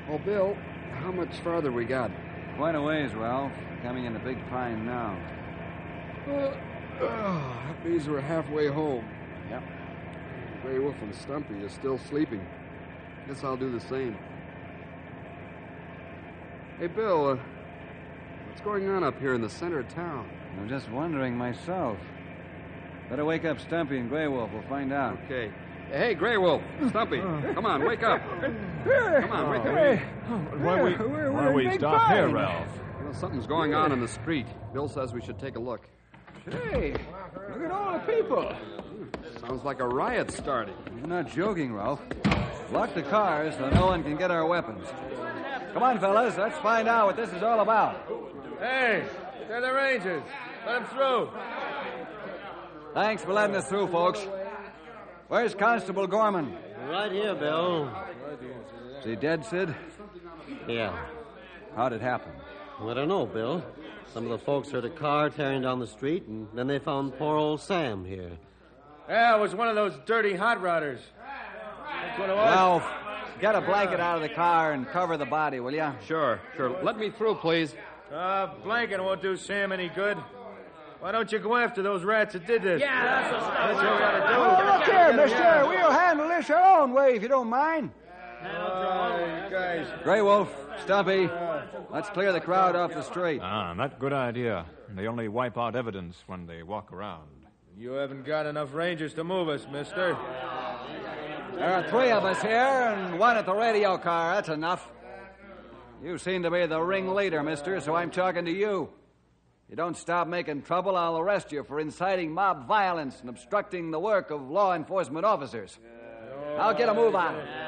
Oh, Bill, how much farther we got? Quite a ways, Ralph. Coming into Big Pine now. That means we're halfway home. Yep. Grey Wolf and Stumpy are still sleeping. Guess I'll do the same. Hey, Bill, what's going on up here in the center of town? I'm just wondering myself. Better wake up Stumpy and Grey Wolf. We'll find out. Okay. Hey, Grey Wolf, Stumpy, come on, wake up. Come on, wake up. Why we stop here, Ralph? Well, something's going on in the street. Bill says we should take a look. Hey, look at all the people. Sounds like a riot starting. You're not joking, Ralph. Lock the cars so no one can get our weapons. Come on, fellas. Let's find out what this is all about. Hey, they're the Rangers. Let them through. Thanks for letting us through, folks. Where's Constable Gorman? Right here, Bill. Is he dead, Sid? Yeah. How'd it happen? Well, I don't know, Bill. Some of the folks heard a car tearing down the street, and then they found poor old Sam here. Yeah, it was one of those dirty hot rodders. That's what it was. Ralph, get a blanket out of the car and cover the body, will you? Sure. Let me through, please. Blanket won't do Sam any good. Why don't you go after those rats that did this? Yeah, that's what we gotta do. Oh, look here, mister. We'll handle this our own way if you don't mind. You guys. Grey Wolf, Stumpy, let's clear the crowd off the street. Not good idea. They only wipe out evidence when they walk around. You haven't got enough Rangers to move us, mister. There are 3 of us here and 1 at the radio car. That's enough. You seem to be the ringleader, mister, so I'm talking to you. You don't stop making trouble, I'll arrest you for inciting mob violence and obstructing the work of law enforcement officers. Now get a move on.